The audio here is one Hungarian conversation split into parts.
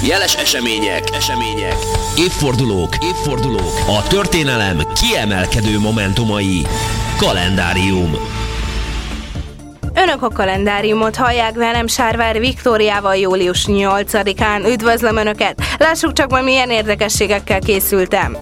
jeles események, évfordulók, a történelem kiemelkedő momentumai. Kalendárium. Önök a kalendáriumot hallják velem, Sárvári Viktóriával július 8-án. Üdvözlöm Önöket! Lássuk csak majd milyen érdekességekkel készültem.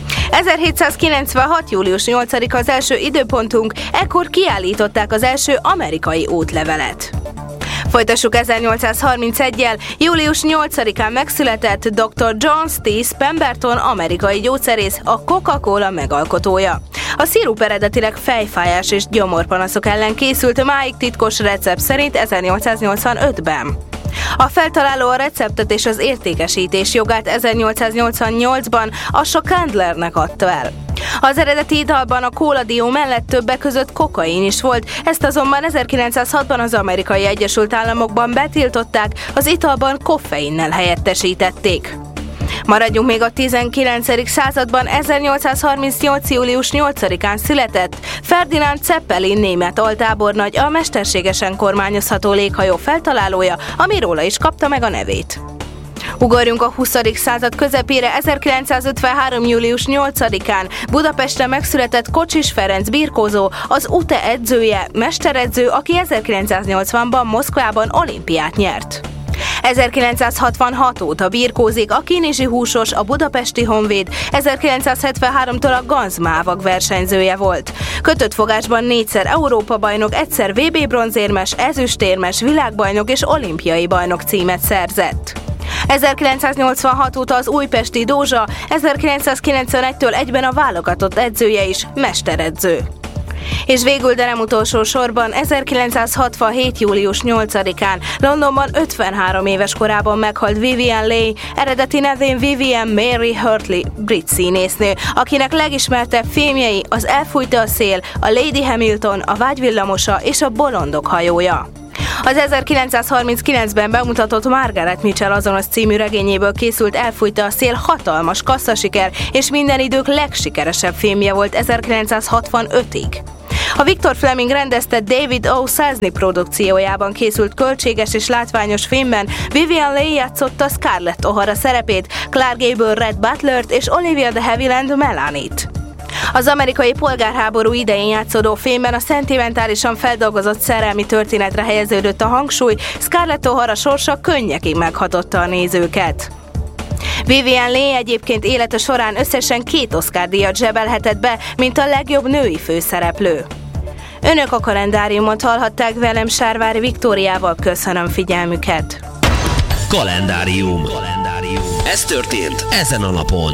1796. július 8-a az első időpontunk, ekkor kiállították az első amerikai útlevelet. Folytassuk 1831-jel, július 8-án megszületett dr. John T. Pemberton, amerikai gyógyszerész, a Coca-Cola megalkotója. A szirup eredetileg fejfájás és gyomorpanaszok ellen készült, máig titkos recept szerint 1885-ben. A feltaláló a receptet és az értékesítés jogát 1888-ban Asa Candlernek adta el. Az eredeti italban a kóladió mellett többek között kokain is volt, ezt azonban 1906-ban az Amerikai Egyesült Államokban betiltották, az italban koffeinnel helyettesítették. Maradjunk még a 19. században, 1838. július 8-án született Ferdinand Zeppelin német altábornagy, a mesterségesen kormányozható léghajó feltalálója, ami róla is kapta meg a nevét. Ugorjunk a 20. század közepére, 1953. július 8-án Budapesten megszületett Kocsis Ferenc birkózó, az UTE edzője, mesteredző, aki 1980-ban Moszkvában olimpiát nyert. 1966 óta birkózik a Kinizsi húsos, a Budapesti Honvéd, 1973-től a Ganz Mávag versenyzője volt. Kötött fogásban 4-szer Európa-bajnok, egyszer VB bronzérmes, ezüstérmes, világbajnok és olimpiai bajnok címet szerzett. 1986 óta az újpesti Dózsa, 1991-től egyben a válogatott edzője is, mesteredző. És végül, de nem utolsó sorban, 1967. július 8-án Londonban 53 éves korában meghalt Vivien Leigh, eredeti nevén Vivian Mary Hurtley, brit színésznő, akinek legismertebb filmjei az Elfújta a szél, a Lady Hamilton, a Vágyvillamosa és a Bolondok hajója. Az 1939-ben bemutatott Margaret Mitchell azonos című regényéből készült Elfújta a szél hatalmas kasszasiker, és minden idők legsikeresebb filmje volt 1965-ig. A Victor Fleming rendezte David O. Selznick produkciójában készült költséges és látványos filmben Vivien Leigh játszotta Scarlett O'Hara szerepét, Clark Gable Red Butlert és Olivia de Havilland Melanie-t. Az amerikai polgárháború idején játszódó filmben a szentimentálisan feldolgozott szerelmi történetre helyeződött a hangsúly, Scarlett O'Hara sorsa könnyekig meghatotta a nézőket. Vivien Leigh egyébként élete során összesen 2 Oscar-díjat zsebelhetett be, mint a legjobb női főszereplő. Önök a kalendáriumot hallhatták velem, Sárvári Viktóriával, köszönöm figyelmüket. Kalendárium. Ez történt ezen a napon.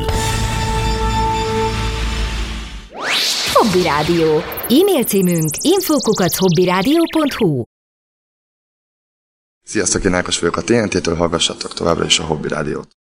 Hobby Rádió. E-mail címünk info@hobbyradio.hu. Sziasztok, én Ákos vagyok a TNT-től, hallgassatok továbbra is a Hobby Rádiót.